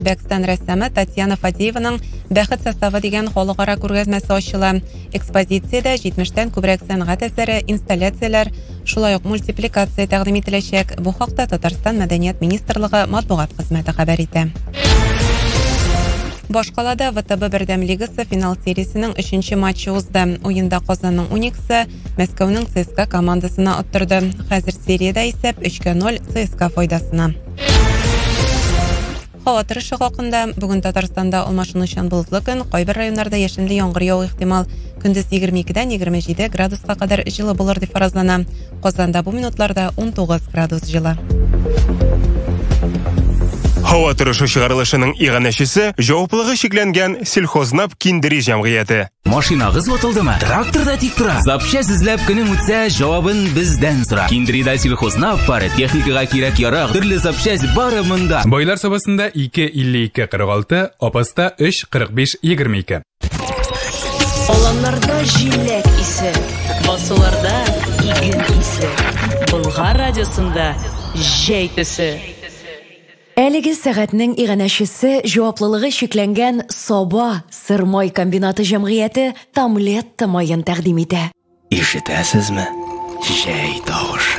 Бәкстан рәссамы Татьяна Фадееваның «Бәхет составы» деген халыкара күргәзмәсе ачыла. Экспозициядә 70-тән күбрәк сәнгать әсәре, инсталляцияләр, шулай ук мультипликация тәкъдим ителәчәк. Бу хакта Татарстан Мәдәният министрлыгы матбугат хезмәте хәбәр итә. Башкалада ВТБ Бердәм лигасы финал сериясенең 3-нче матчы узды. Уенда Казанның Униксы Мәскәүнең ЦСКА командасына оттырды. Хәзер сериядә исәп 3-0 ЦСКА файдасына. Һава торышы хакында бүген Татарстанда алмашынучан болытлы көн, кайбер районнарда яшенле яңгыр яуы ихтимал. Көндез 22-дән 27 градуска кадәр җылы булыр дип фаразлана. Казанда бу минутларда 19 градус җылы. Һава торышы чыгарылышының иганәчесе җаваплылыгы шикләнгән Сельхознап Киндери җәмгыяте. Машинагыз ватылдымы? Тракторда тик тора. Запчасть эзләп көнең үтсә, җавабын бездән сора. Киндерида Сельхознап бары техникага кирәк ярак, төрле запчасть бары монда. Байлар сабасында 2.52.46, Апаста 3.45.22. Аланнарда җиләк исе, басуларда иген исе. Болгар радиосында җәй төсе. Әлеге сәгатьнең иганәчесе җаваплылыгы шикләнгән Саба сырмай комбинаты җәмгыяте Тамлет майын тәкъдим итә. Ишетәсезме? Җәй тавышы.